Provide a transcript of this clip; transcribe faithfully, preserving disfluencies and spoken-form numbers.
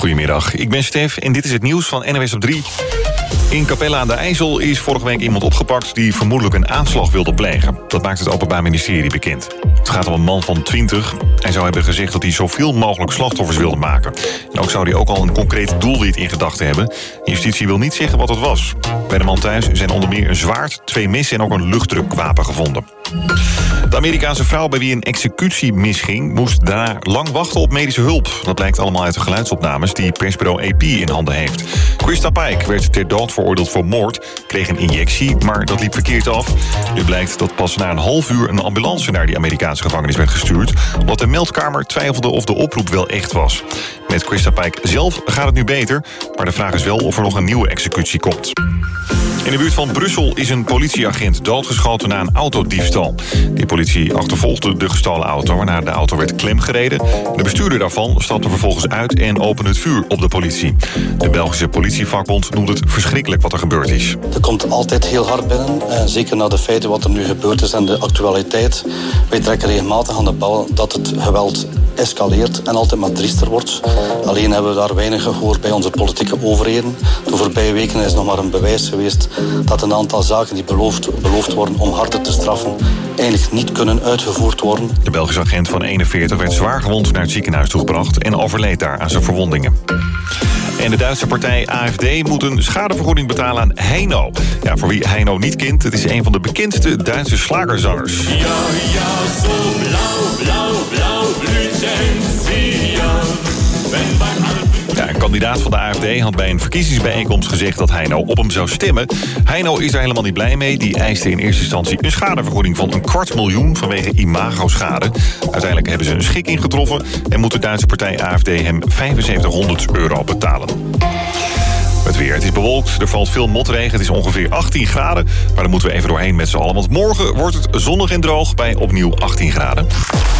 Goedemiddag, ik ben Stef en dit is het nieuws van N O S op drie. In Capelle aan de IJssel is vorige week iemand opgepakt die vermoedelijk een aanslag wilde plegen. Dat maakt het Openbaar Ministerie bekend. Het gaat om een man van twintig. Hij zou hebben gezegd dat hij zoveel mogelijk slachtoffers wilde maken. En ook zou hij ook al een concreet doelwit in gedachten hebben. Justitie wil niet zeggen wat het was. Bij de man thuis zijn onder meer een zwaard, twee messen en ook een luchtdrukwapen gevonden. De Amerikaanse vrouw bij wie een executie misging moest daarna lang wachten op medische hulp. Dat blijkt allemaal uit de geluidsopnames die persbureau A P in handen heeft. Christa Pike werd ter dood veroordeeld voor moord, kreeg een injectie, maar dat liep verkeerd af. Nu blijkt dat pas na een half uur een ambulance naar die Amerikaanse gevangenis werd gestuurd, omdat de meldkamer twijfelde of de oproep wel echt was. Met Christa Pike zelf gaat het nu beter, maar de vraag is wel of er nog een nieuwe executie komt. In de buurt van Brussel is een politieagent doodgeschoten na een autodiefstal. Die politie achtervolgde de gestolen auto, waarna de auto werd klemgereden. De bestuurder daarvan stapte vervolgens uit en opende het vuur op de politie. De Belgische politievakbond noemt het verschrikkelijk wat er gebeurd is. Er komt altijd heel hard binnen, en zeker na de feiten wat er nu gebeurd is en de actualiteit. Wij trekken regelmatig aan de bel dat het geweld escaleert en altijd maar driester wordt. Alleen hebben we daar weinig gehoord bij onze politieke overheden. De voorbije weken is nog maar een bewijs geweest dat een aantal zaken die beloofd, beloofd worden om harder te straffen eigenlijk niet kunnen uitgevoerd worden. De Belgische agent van eenenveertig werd zwaar gewond naar het ziekenhuis toegebracht en overleed daar aan zijn verwondingen. En de Duitse partij A F D moet een schadevergoeding betalen aan Heino. Ja, voor wie Heino niet kent, het is een van de bekendste Duitse slagerzangers. Ja, ja, zo blauw, blauw, blauw blüht Sion. Wenn beim Ja, een kandidaat van de A F D had bij een verkiezingsbijeenkomst gezegd dat Heino op hem zou stemmen. Heino is daar helemaal niet blij mee. Die eiste in eerste instantie een schadevergoeding van een kwart miljoen vanwege imagoschade. Uiteindelijk hebben ze een schikking getroffen en moet de Duitse partij A F D hem vijfenzeventighonderd euro betalen. Het weer. Het is bewolkt, er valt veel motregen. Het is ongeveer achttien graden, maar daar moeten we even doorheen met z'n allen. Want morgen wordt het zonnig en droog bij opnieuw achttien graden.